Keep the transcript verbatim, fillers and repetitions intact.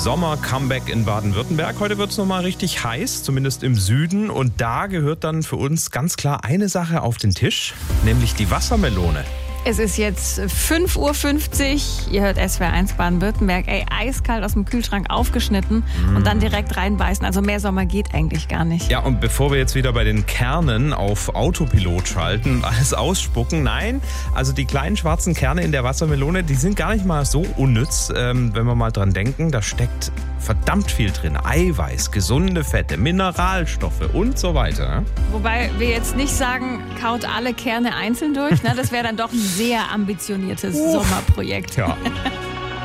Sommer-Comeback in Baden-Württemberg. Heute wird es nochmal richtig heiß, zumindest im Süden. Und da gehört dann für uns ganz klar eine Sache auf den Tisch, nämlich die Wassermelone. Es ist jetzt fünf Uhr fünfzig, ihr hört S W R eins Baden-Württemberg. Ey, eiskalt aus dem Kühlschrank aufgeschnitten mm. und dann direkt reinbeißen. Also mehr Sommer geht eigentlich gar nicht. Ja, und bevor wir jetzt wieder bei den Kernen auf Autopilot schalten und alles ausspucken, nein, also die kleinen schwarzen Kerne in der Wassermelone, die sind gar nicht mal so unnütz, ähm, wenn wir mal dran denken. Da steckt verdammt viel drin. Eiweiß, gesunde Fette, Mineralstoffe und so weiter. Wobei wir jetzt nicht sagen, kaut alle Kerne einzeln durch. Ne? Das wäre dann doch ein sehr ambitioniertes uh. Sommerprojekt. Ja.